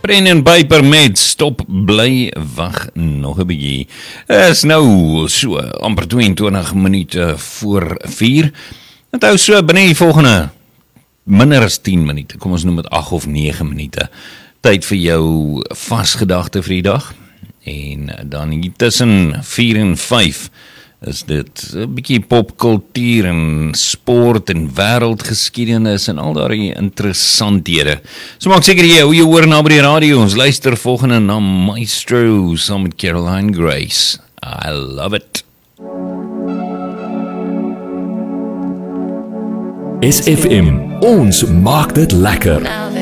Pen en paper met stop, bly, wag nog 'n bietjie. Is nou so amper 22 minute voor 4. Onthou so binne die volgende minder as 10 minute, kom ons noem dit 8 of 9 minute. Tyd vir jou vasgedagte vir die dag. En dan hier tussen 4 en 5 is dit 'n bietjie popkultuur en sport en wêreldgeskiedenis en al daardie interessanthede. So maak seker jy hou jou oor na by die radio. Ons luister volgende na Maestro saam met Caroline Grace. I love it. SFM, ons maak dit lekker.